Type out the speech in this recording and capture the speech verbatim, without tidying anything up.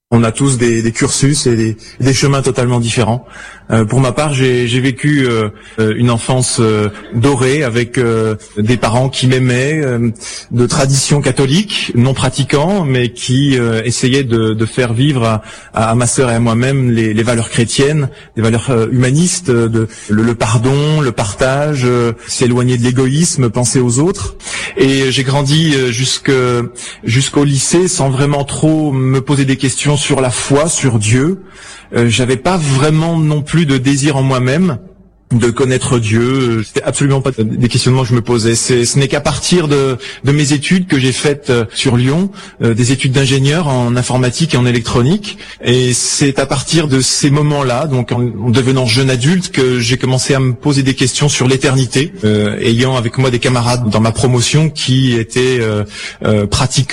On a tous des, des cursus et des, des chemins totalement différents. Euh, pour ma part, j'ai, j'ai vécu euh, une enfance euh, dorée avec euh, des parents qui m'aimaient, euh, de tradition catholique, non pratiquants, mais qui euh, essayaient de, de faire vivre à, à ma sœur et à moi-même les, les valeurs chrétiennes, les valeurs euh, humanistes, de, le, le pardon, le partage, euh, s'éloigner de l'égoïsme, penser aux autres. Et j'ai grandi euh, jusque, jusqu'au lycée sans vraiment trop me poser des questions sur la foi, sur Dieu. Euh, j'avais pas vraiment non plus de désir en moi-même de connaître Dieu. C'était absolument pas des questionnements que je me posais. C'est, ce n'est qu'à partir de, de mes études que j'ai faites sur Lyon, euh, des études d'ingénieur en informatique et en électronique. Et c'est à partir de ces moments-là, donc en, en devenant jeune adulte, que j'ai commencé à me poser des questions sur l'éternité, euh, ayant avec moi des camarades dans ma promotion qui étaient euh, euh, pratiquants